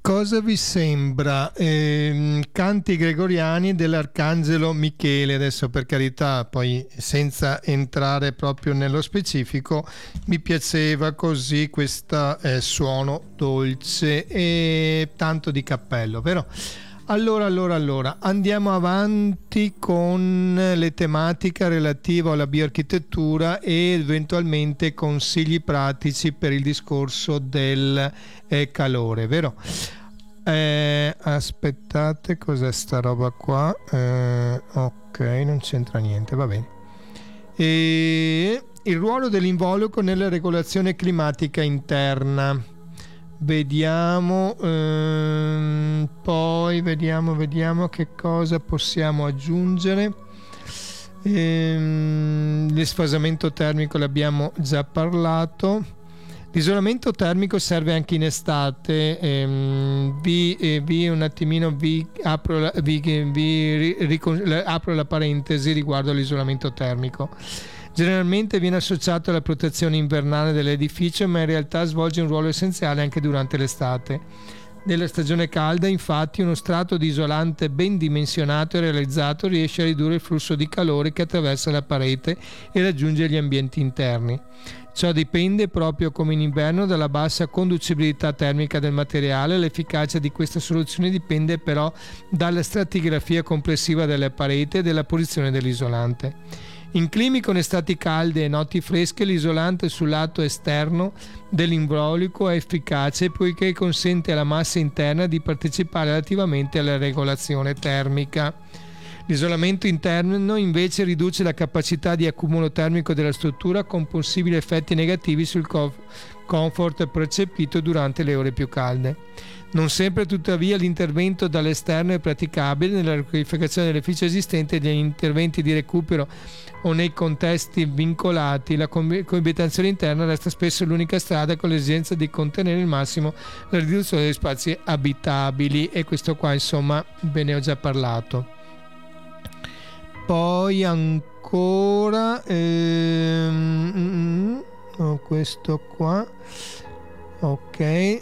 Cosa vi sembra? Canti gregoriani dell'Arcangelo Michele, adesso per carità, poi senza entrare proprio nello specifico, mi piaceva così questo suono dolce e tanto di cappello, vero? Allora, andiamo avanti con le tematiche relative alla bioarchitettura e eventualmente consigli pratici per il discorso del calore, vero? Aspettate, cos'è sta roba qua? Ok, non c'entra niente, va bene. Il ruolo dell'involucro nella regolazione climatica interna. Vediamo, poi vediamo che cosa possiamo aggiungere. L'esfasamento termico l'abbiamo già parlato. L'isolamento termico serve anche in estate. Apro la parentesi riguardo all'isolamento termico. Generalmente viene associato alla protezione invernale dell'edificio, ma in realtà svolge un ruolo essenziale anche durante l'estate. Nella stagione calda, infatti, uno strato di isolante ben dimensionato e realizzato riesce a ridurre il flusso di calore che attraversa la parete e raggiunge gli ambienti interni. Ciò dipende, proprio come in inverno, dalla bassa conducibilità termica del materiale. L'efficacia di questa soluzione dipende però dalla stratigrafia complessiva delle pareti e della posizione dell'isolante. In climi con estati calde e notti fresche, l'isolante sul lato esterno dell'involucro è efficace poiché consente alla massa interna di partecipare attivamente alla regolazione termica. L'isolamento interno invece riduce la capacità di accumulo termico della struttura, con possibili effetti negativi sul comfort percepito durante le ore più calde. Non sempre tuttavia l'intervento dall'esterno è praticabile. Nella riqualificazione dell'edificio esistente, negli interventi di recupero o nei contesti vincolati, la coabitazione interna resta spesso l'unica strada, con l'esigenza di contenere il massimo la riduzione degli spazi abitabili, e questo qua insomma ve ne ho già parlato. Poi ancora questo qua, ok,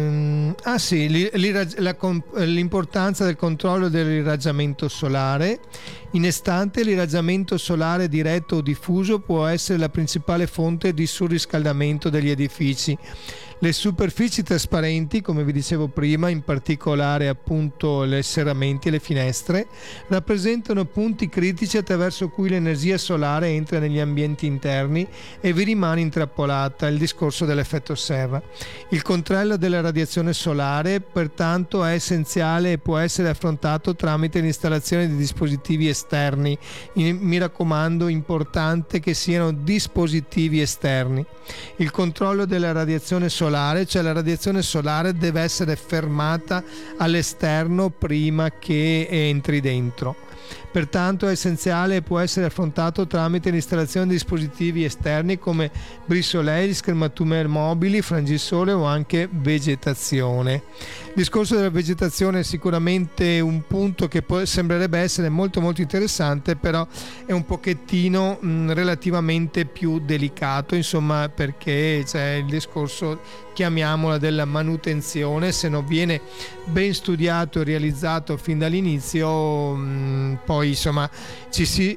l'importanza del controllo dell'irraggiamento solare. In estate l'irraggiamento solare diretto o diffuso può essere la principale fonte di surriscaldamento degli edifici. Le superfici trasparenti, come vi dicevo prima, in particolare appunto le serramenti e le finestre, rappresentano punti critici attraverso cui l'energia solare entra negli ambienti interni e vi rimane intrappolata, il discorso dell'effetto serra. Il controllo della radiazione solare pertanto è essenziale e può essere affrontato tramite l'installazione di dispositivi esterni. Mi raccomando, importante che siano dispositivi esterni. Il controllo della radiazione solare, cioè la radiazione solare deve essere fermata all'esterno prima che entri dentro. Pertanto è essenziale e può essere affrontato tramite l'installazione di dispositivi esterni come brisolei, schermature mobili, frangisole o anche vegetazione. Il discorso della vegetazione è sicuramente un punto che sembrerebbe essere molto interessante, però è un pochettino relativamente più delicato, insomma, perché c'è il discorso, chiamiamola, della manutenzione. Se non viene ben studiato e realizzato fin dall'inizio, poi insomma ci si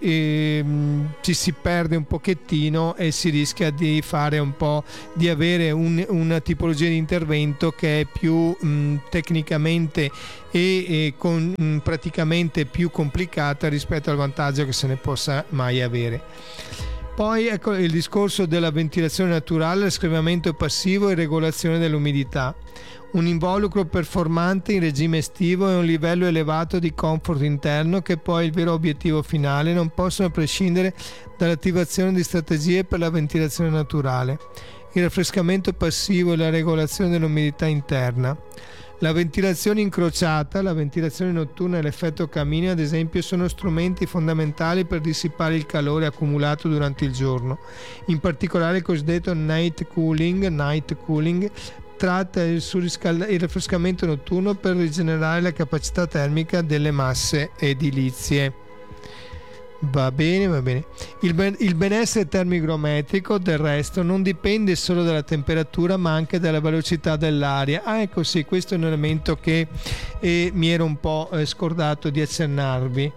perde un pochettino e si rischia di fare un po', di avere una tipologia di intervento che è più tecnicamente e praticamente più complicata rispetto al vantaggio che se ne possa mai avere. Poi ecco il discorso della ventilazione naturale, riscaldamento passivo e regolazione dell'umidità. Un involucro performante in regime estivo e un livello elevato di comfort interno, che poi è il vero obiettivo finale, non possono prescindere dall'attivazione di strategie per la ventilazione naturale, il raffrescamento passivo e la regolazione dell'umidità interna. La ventilazione incrociata, la ventilazione notturna e l'effetto camino, ad esempio, sono strumenti fondamentali per dissipare il calore accumulato durante il giorno. In particolare il cosiddetto night cooling tratta il raffrescamento notturno per rigenerare la capacità termica delle masse edilizie. Va bene, va bene. Il benessere termoigrometrico del resto non dipende solo dalla temperatura ma anche dalla velocità dell'aria. Ah, ecco sì, questo è un elemento che mi ero un po' scordato di accennarvi.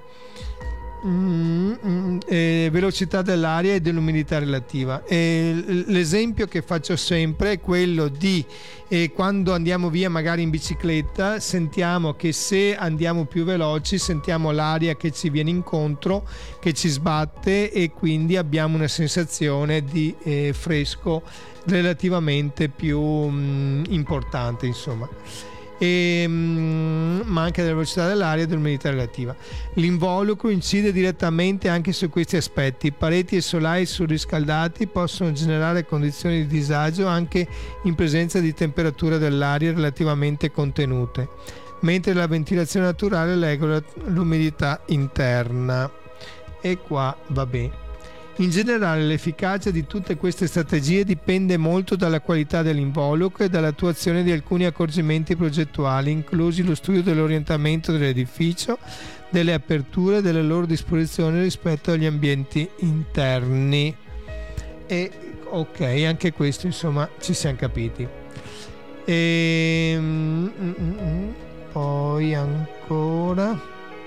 Velocità dell'aria e dell'umidità relativa. L'esempio che faccio sempre è quello di quando andiamo via magari in bicicletta, sentiamo che se andiamo più veloci sentiamo l'aria che ci viene incontro, che ci sbatte, e quindi abbiamo una sensazione di fresco relativamente più importante, insomma. Ma anche della velocità dell'aria e dell'umidità relativa. L'involucro incide direttamente anche su questi aspetti. Pareti e solai surriscaldati possono generare condizioni di disagio anche in presenza di temperature dell'aria relativamente contenute, mentre la ventilazione naturale regola l'umidità interna. E qua va bene. In generale l'efficacia di tutte queste strategie dipende molto dalla qualità dell'involucro e dall'attuazione di alcuni accorgimenti progettuali, inclusi lo studio dell'orientamento dell'edificio, delle aperture e delle loro disposizioni rispetto agli ambienti interni. E ok, anche questo insomma ci siamo capiti. Poi ancora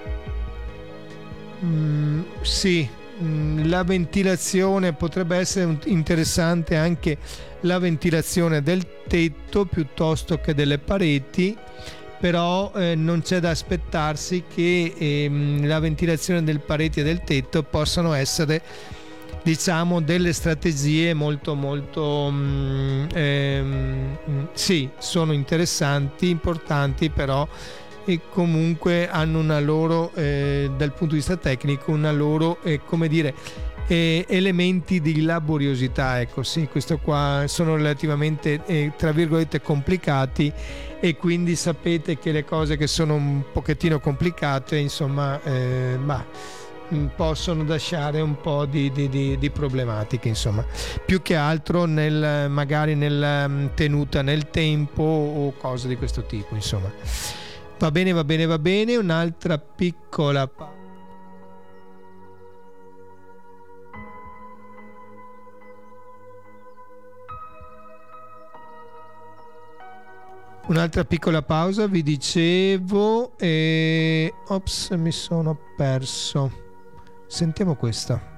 sì, la ventilazione potrebbe essere interessante, anche la ventilazione del tetto piuttosto che delle pareti, però non c'è da aspettarsi che la ventilazione delle pareti e del tetto possano essere, diciamo, delle strategie molto sì, sono interessanti, importanti, però e comunque hanno una loro dal punto di vista tecnico una loro come dire elementi di laboriosità. Ecco sì, questo qua sono relativamente tra virgolette complicati, e quindi sapete che le cose che sono un pochettino complicate insomma possono lasciare un po' di problematiche, insomma, più che altro magari nella tenuta nel tempo o cose di questo tipo, insomma. Va bene, va bene, va bene. Un'altra piccola pausa, vi dicevo, ops, mi sono perso. Sentiamo questa.